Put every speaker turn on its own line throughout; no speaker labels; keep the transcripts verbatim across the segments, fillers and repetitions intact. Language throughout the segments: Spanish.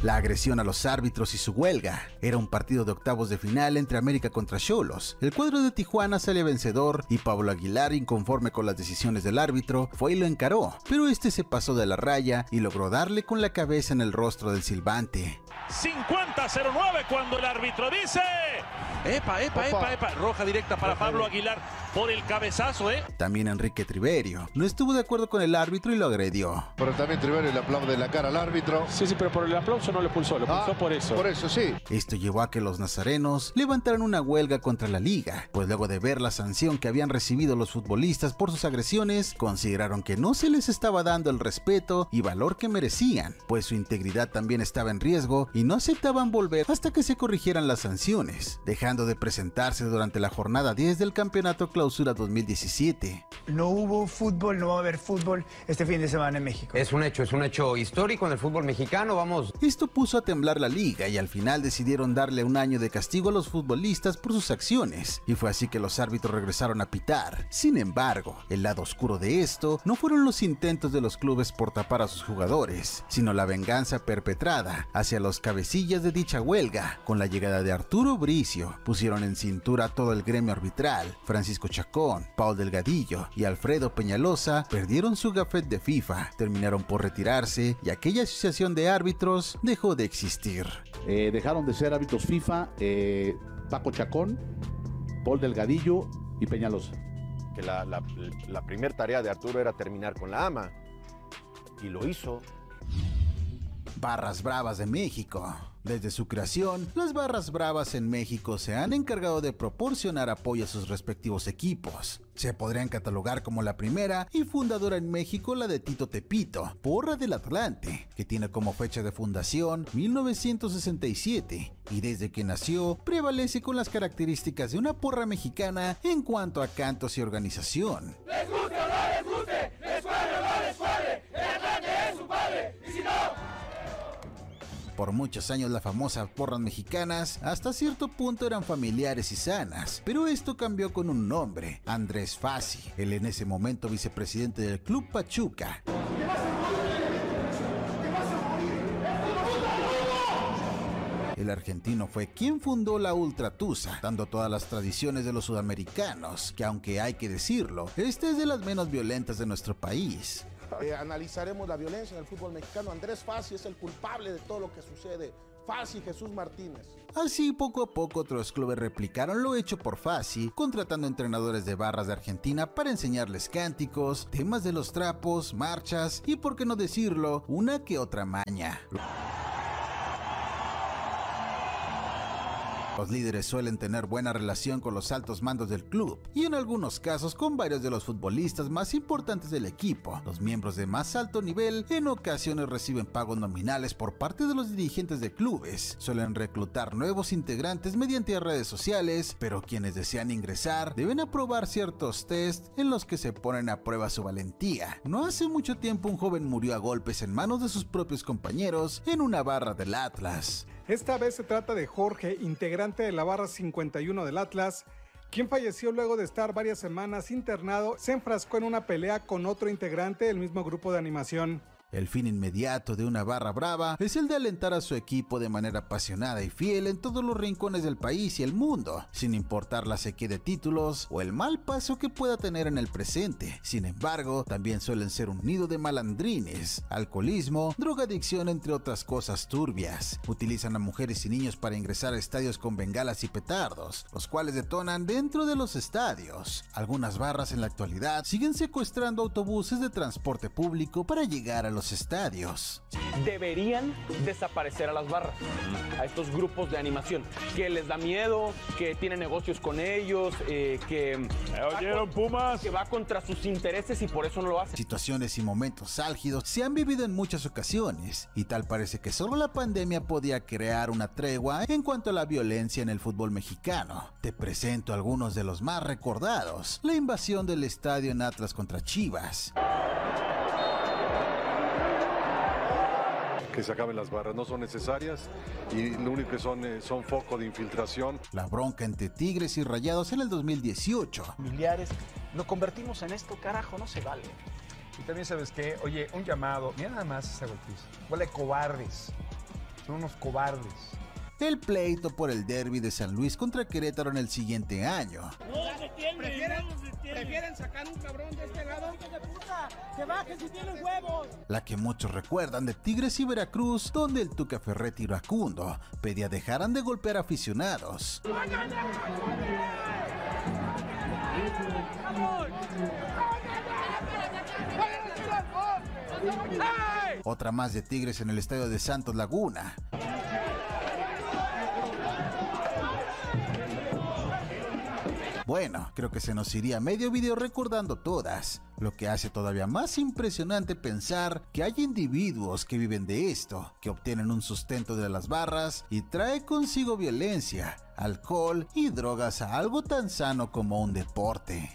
La agresión a los árbitros y su huelga. Era un partido de octavos de final entre América contra Xolos. El cuadro de Tijuana sale vencedor y Pablo Aguilar, inconforme con las decisiones del árbitro, fue y lo encaró, pero este se pasó de la raya y logró darle con la cabeza en el rostro del silbante.
cincuenta cero nueve cuando el árbitro dice: epa, epa, epa, epa, roja directa para Pablo Aguilar por el cabezazo, ¿eh?
También Enrique Triverio no estuvo de acuerdo con el árbitro y lo agredió.
Pero también Triverio le aplaude la cara al árbitro.
Sí, sí, pero por el aplauso no le pulsó, lo pulsó ah, por eso.
Por eso, sí.
Esto llevó a que los nazarenos levantaran una huelga contra la liga, pues luego de ver la sanción que habían recibido los futbolistas por sus agresiones, consideraron que no se les estaba dando el respeto y valor que merecían, pues su integridad también estaba en riesgo y no aceptaban volver hasta que se corrigieran las sanciones, dejando de presentarse durante la jornada diez del Campeonato Clausura dos mil diecisiete.
No hubo fútbol, no va a haber fútbol este fin de semana en México.
Es un hecho, es un hecho histórico en el fútbol mexicano, vamos.
Esto puso a temblar la liga y al final decidieron darle un año de castigo a los futbolistas por sus acciones, y fue así que los árbitros regresaron a pitar. Sin embargo, el lado oscuro de esto no fueron los intentos de los clubes por tapar a sus jugadores, sino la venganza perpetrada hacia los cabecillas de dicha huelga. Con la llegada de Arturo Bricio, pusieron en cintura a todo el gremio arbitral. Francisco Chacón, Paul Delgadillo y Alfredo Peñalosa perdieron su gafet de FIFA, terminaron por retirarse y aquella asociación de árbitros dejó de existir.
Eh, dejaron de ser árbitros FIFA eh, Paco Chacón, Paul Delgadillo y Peñalosa.
Que la, la, la primera tarea de Arturo era terminar con la AMA, y lo hizo.
Barras Bravas de México. Desde su creación, las Barras Bravas en México se han encargado de proporcionar apoyo a sus respectivos equipos. Se podrían catalogar como la primera y fundadora en México la de Tito Tepito, Porra del Atlante, que tiene como fecha de fundación mil novecientos sesenta y siete, y desde que nació prevalece con las características de una porra mexicana en cuanto a cantos y organización.
Les guste o no les guste, les cuadre o no les cuadre, el Atlante es su padre, y si no...
Por muchos años las famosas porras mexicanas hasta cierto punto eran familiares y sanas, pero esto cambió con un nombre, Andrés Fassi, el en ese momento vicepresidente del Club Pachuca. El argentino fue quien fundó la Ultra Tusa, dando todas las tradiciones de los sudamericanos, que aunque hay que decirlo, esta es de las menos violentas de nuestro país.
Eh, analizaremos la violencia en el fútbol mexicano. Andrés Fassi es el culpable de todo lo que sucede. Fassi, Jesús Martínez.
Así, poco a poco, otros clubes replicaron lo hecho por Fassi, contratando entrenadores de barras de Argentina para enseñarles cánticos, temas de los trapos, marchas y, por qué no decirlo, una que otra maña. Los líderes suelen tener buena relación con los altos mandos del club y en algunos casos con varios de los futbolistas más importantes del equipo. Los miembros de más alto nivel en ocasiones reciben pagos nominales por parte de los dirigentes de clubes. Suelen reclutar nuevos integrantes mediante redes sociales, pero quienes desean ingresar deben aprobar ciertos tests en los que se ponen a prueba su valentía. No hace mucho tiempo un joven murió a golpes en manos de sus propios compañeros en una barra del Atlas.
Esta vez se trata de Jorge, integrante de la barra cincuenta y uno del Atlas, quien falleció luego de estar varias semanas internado. Se enfrascó en una pelea con otro integrante del mismo grupo de animación.
El fin inmediato de una barra brava es el de alentar a su equipo de manera apasionada y fiel en todos los rincones del país y el mundo, sin importar la sequía de títulos o el mal paso que pueda tener en el presente. Sin embargo, también suelen ser un nido de malandrines, alcoholismo, drogadicción, entre otras cosas turbias. Utilizan a mujeres y niños para ingresar a estadios con bengalas y petardos, los cuales detonan dentro de los estadios. Algunas barras en la actualidad siguen secuestrando autobuses de transporte público para llegar a los estadios.
Deberían desaparecer a las barras, a estos grupos de animación, que les da miedo, que tienen negocios con ellos, eh, que,
oyeron, Pumas?
que va contra sus intereses y por eso no lo hacen.
Situaciones y momentos álgidos se han vivido en muchas ocasiones y tal parece que solo la pandemia podía crear una tregua en cuanto a la violencia en el fútbol mexicano. Te presento algunos de los más recordados: la invasión del estadio en Atlas contra Chivas.
Que se acaben las barras, no son necesarias y lo único que son eh, son foco de infiltración.
La bronca entre Tigres y Rayados en el dos mil dieciocho.
Familiares, lo convertimos en esto, carajo, no se vale.
Y también sabes qué, oye, un llamado, mira nada más esa golpiza, huele cobardes.
Son unos cobardes.
El pleito por el derbi de San Luis contra Querétaro en el siguiente año.
No se tiene, prefieren, no se tiene. Prefieren sacar un cabrón de este lado. ¡Que baje si tienen huevos!
La que muchos recuerdan de Tigres y Veracruz, donde el Tuca Ferretti iracundo pedía dejaran de golpear aficionados. Otra más de Tigres en el estadio de Santos Laguna. Bueno, creo que se nos iría medio video recordando todas, lo que hace todavía más impresionante pensar que hay individuos que viven de esto, que obtienen un sustento de las barras y trae consigo violencia, alcohol y drogas a algo tan sano como un deporte.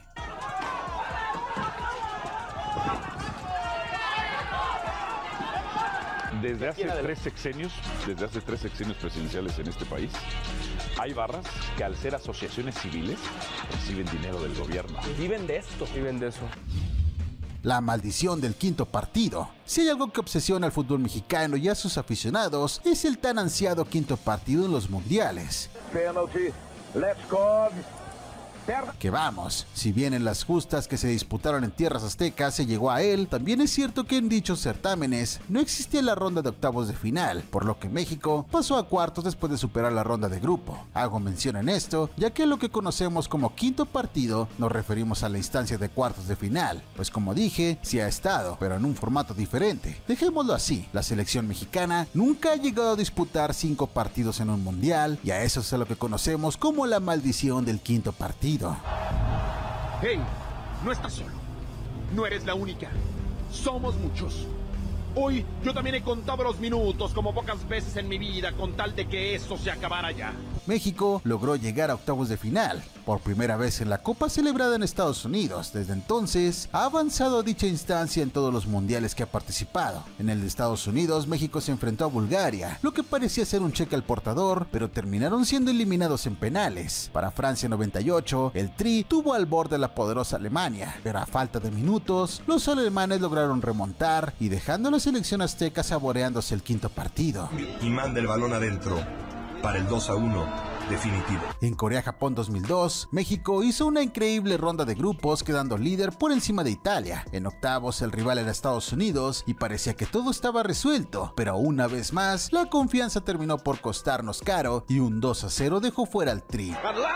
Desde hace tres sexenios, desde hace tres sexenios presidenciales en este país, hay barras que al ser asociaciones civiles reciben dinero del gobierno.
Viven de esto. Viven de eso.
La maldición del quinto partido. Si hay algo que obsesiona al fútbol mexicano y a sus aficionados, es el tan ansiado quinto partido en los mundiales.
Penalty. Let's go.
Que vamos, si bien en las justas que se disputaron en tierras aztecas se llegó a él, también es cierto que en dichos certámenes no existía la ronda de octavos de final, por lo que México pasó a cuartos después de superar la ronda de grupo. Hago mención en esto, ya que lo que conocemos como quinto partido nos referimos a la instancia de cuartos de final, pues como dije, sí ha estado, pero en un formato diferente. Dejémoslo así, la selección mexicana nunca ha llegado a disputar cinco partidos en un mundial, y a eso es a lo que conocemos como la maldición del quinto partido.
Hey, no estás solo. No eres la única. Somos muchos. Hoy yo también he contado los minutos como pocas veces en mi vida con tal de que eso se acabara ya.
México logró llegar a octavos de final, por primera vez en la Copa celebrada en Estados Unidos. Desde entonces, ha avanzado a dicha instancia en todos los mundiales que ha participado. En el de Estados Unidos, México se enfrentó a Bulgaria, lo que parecía ser un cheque al portador, pero terminaron siendo eliminados en penales. Para Francia noventa y ocho, el Tri tuvo al borde la poderosa Alemania, pero a falta de minutos, los alemanes lograron remontar y dejando a la selección azteca saboreándose el quinto partido.
Y manda el balón adentro para el dos a uno definitivo.
En Corea-Japón dos mil dos, México hizo una increíble ronda de grupos quedando líder por encima de Italia. En octavos el rival era Estados Unidos y parecía que todo estaba resuelto, pero una vez más la confianza terminó por costarnos caro y un dos a cero dejó fuera al Tri.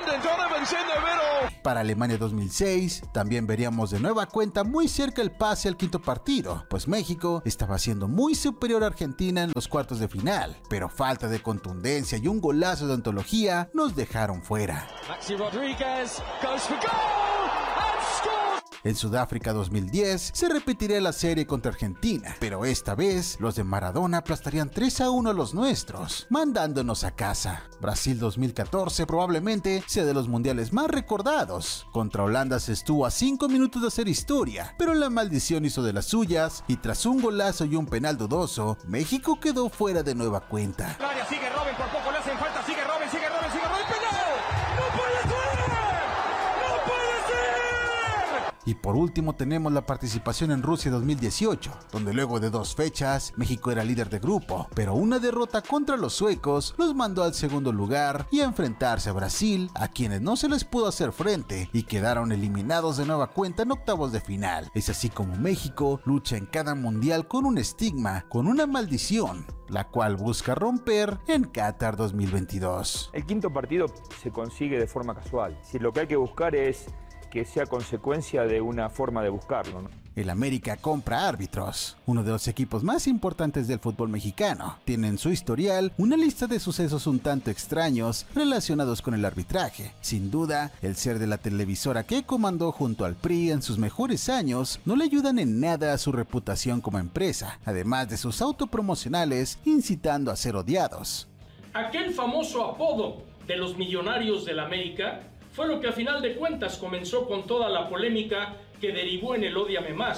Para Alemania dos mil seis también veríamos de nueva cuenta muy cerca el pase al quinto partido, pues México estaba siendo muy superior a Argentina en los cuartos de final, pero falta de contundencia y un golazo de antología nos dejaron fuera.
Maxi Rodríguez goes for goal and scores.
En Sudáfrica dos mil diez se repetiría la serie contra Argentina, pero esta vez los de Maradona aplastarían tres a uno a los nuestros, mandándonos a casa. Brasil dos mil catorce probablemente sea de los mundiales más recordados. Contra Holanda se estuvo a cinco minutos de hacer historia, pero la maldición hizo de las suyas y tras un golazo y un penal dudoso, México quedó fuera de nueva cuenta.
Sigue Robin, por poco le hacen falta, sigue Robin, sigue Robin, sigue Robin, penal. ¡No puede ser! ¡No puede ser!
Y por último tenemos la participación en Rusia dos mil dieciocho, donde luego de dos fechas, México era líder de grupo, pero una derrota contra los suecos los mandó al segundo lugar y a enfrentarse a Brasil, a quienes no se les pudo hacer frente y quedaron eliminados de nueva cuenta en octavos de final. Es así como México lucha en cada mundial con un estigma, con una maldición, la cual busca romper en Qatar dos mil veintidós.
El quinto partido se consigue de forma casual. Si lo que hay que buscar es que sea consecuencia de una forma de buscarlo, ¿no?
El América compra árbitros, uno de los equipos más importantes del fútbol mexicano. Tiene en su historial una lista de sucesos un tanto extraños relacionados con el arbitraje. Sin duda, el ser de la televisora que comandó junto al P R I en sus mejores años no le ayudan en nada a su reputación como empresa, además de sus autopromocionales incitando a ser odiados.
Aquel famoso apodo de los millonarios del América fue lo que a final de cuentas comenzó con toda la polémica que derivó en el Ódiame Más.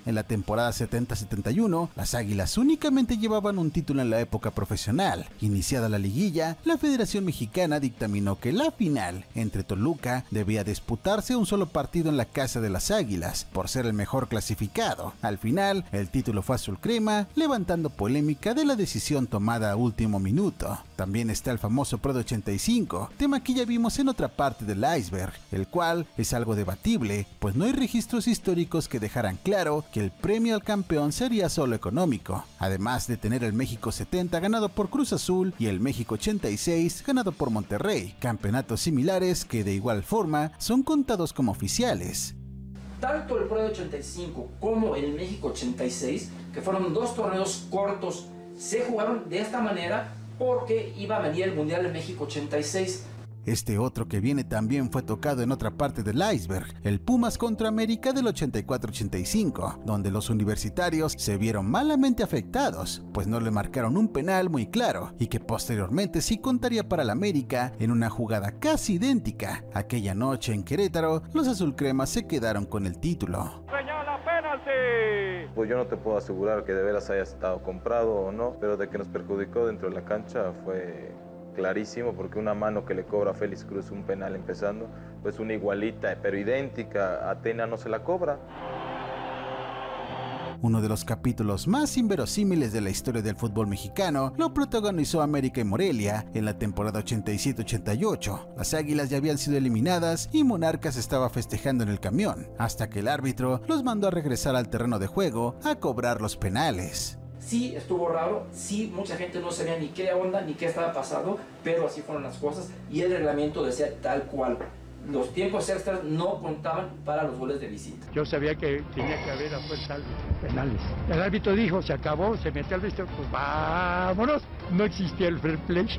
En la temporada setenta setenta y uno, las Águilas únicamente llevaban un título en la época profesional. Iniciada la liguilla, la Federación Mexicana dictaminó que la final entre Toluca debía disputarse un solo partido en la casa de las Águilas, por ser el mejor clasificado. Al final, el título fue azul crema, levantando polémica de la decisión tomada a último minuto. También está el famoso Pro de ochenta y cinco, tema que ya vimos en otra parte del iceberg, el cual es algo debatible, pues no hay registros históricos que dejaran claro que el premio al campeón sería solo económico, además de tener el México setenta ganado por Cruz Azul y el México ochenta y seis ganado por Monterrey, campeonatos similares que de igual forma son contados como oficiales.
Tanto el Pro de ochenta y cinco como el México ochenta y seis, que fueron dos torneos cortos, se jugaron de esta manera porque iba a venir el Mundial de México ochenta y seis.
Este otro que viene también fue tocado en otra parte del iceberg, el Pumas contra América del ochenta y cuatro ochenta y cinco, donde los universitarios se vieron malamente afectados, pues no le marcaron un penal muy claro, y que posteriormente sí contaría para el América en una jugada casi idéntica. Aquella noche en Querétaro, los azulcremas se quedaron con el título.
¡Señala penalti!
Pues yo no te puedo asegurar que de veras haya estado comprado o no, pero de que nos perjudicó dentro de la cancha fue clarísimo, porque una mano que le cobra a Félix Cruz un penal empezando, pues una igualita pero idéntica a Tena no se la cobra.
Uno de los capítulos más inverosímiles de la historia del fútbol mexicano lo protagonizó América y Morelia en la temporada ochenta y siete ochenta y ocho. Las Águilas ya habían sido eliminadas y Monarcas estaba festejando en el camión, hasta que el árbitro los mandó a regresar al terreno de juego a cobrar los penales.
Sí, estuvo raro, sí, mucha gente no sabía ni qué onda, ni qué estaba pasando, pero así fueron las cosas y el reglamento decía tal cual. Los tiempos extras no contaban para los goles de visita.
Yo sabía que tenía que haber a fuerza penales. El árbitro dijo, se acabó, se metió al vestidor, pues vámonos, no existía el fair play.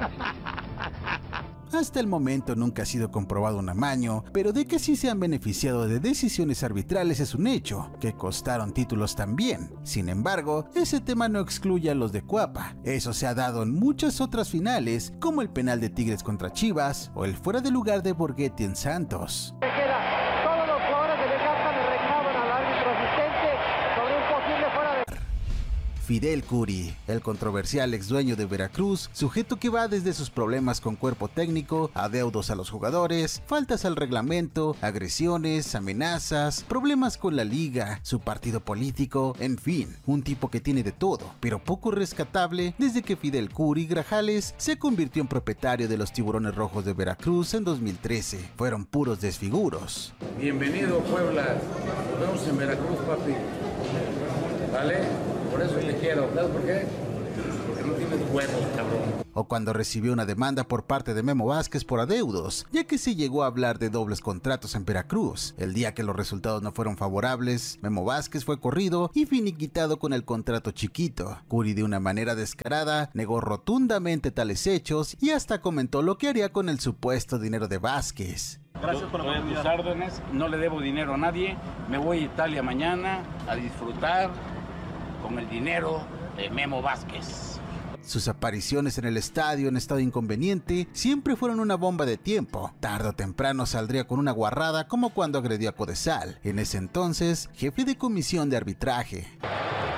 Hasta el momento nunca ha sido comprobado un amaño, pero de que sí se han beneficiado de decisiones arbitrales es un hecho, que costaron títulos también. Sin embargo, ese tema no excluye a los de Cuapa. Eso se ha dado en muchas otras finales, como el penal de Tigres contra Chivas o el fuera de lugar de Borghetti en Santos.
Todos los jugadores de Necaxa le reclaman al árbitro asistente sobre un posible fuera de...
Fidel Curi, el controversial ex dueño de Veracruz, sujeto que va desde sus problemas con cuerpo técnico, adeudos a los jugadores, faltas al reglamento, agresiones, amenazas, problemas con la liga, su partido político, en fin, un tipo que tiene de todo, pero poco rescatable desde que Fidel Curi Grajales se convirtió en propietario de los Tiburones Rojos de Veracruz en dos mil trece. Fueron puros desfiguros.
Bienvenido, Puebla. Nos vemos en Veracruz, papi. ¿Vale? Por eso te quiero, ¿sabes por qué? Porque no tienes huevos, cabrón.
O cuando recibió una demanda por parte de Memo Vázquez por adeudos, ya que se llegó a hablar de dobles contratos en Veracruz. El día que los resultados no fueron favorables, Memo Vázquez fue corrido y finiquitado con el contrato chiquito. Curi, de una manera descarada, negó rotundamente tales hechos y hasta comentó lo que haría con el supuesto dinero de Vázquez.
Gracias por tus órdenes, no le debo dinero a nadie, me voy a Italia mañana a disfrutar con el dinero de Memo Vázquez.
Sus apariciones en el estadio en estado inconveniente siempre fueron una bomba de tiempo. Tarde o temprano saldría con una guarrada como cuando agredió a Codesal, en ese entonces jefe de comisión de arbitraje.